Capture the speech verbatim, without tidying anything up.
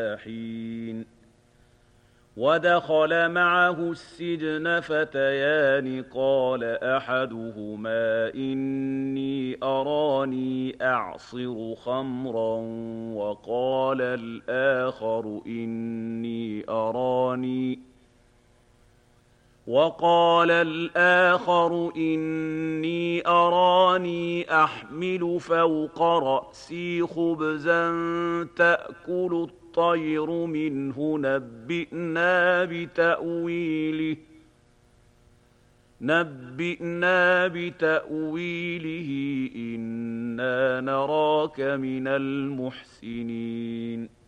حين ودخل معه السجن فتيان قال أحدهما إني أراني أعصر خمرا وقال الآخر إني أراني وقال الآخر إني أراني أحمل فوق رأسي خبزا تأكل الطير منه نبئنا بتأويله نبئنا بتأويله إنا نراك من المحسنين